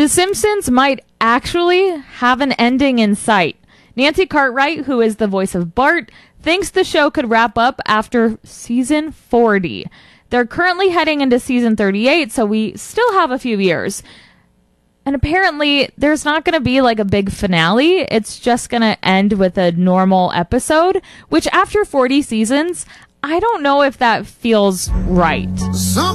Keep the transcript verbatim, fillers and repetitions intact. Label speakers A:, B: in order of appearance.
A: The Simpsons might actually have an ending in sight. Nancy Cartwright, who is the voice of Bart, thinks the show could wrap up after season forty. They're currently heading into season thirty-eight, so we still have a few years. And apparently, there's not going to be like a big finale. It's just going to end with a normal episode, which after forty seasons, I don't know if that feels right.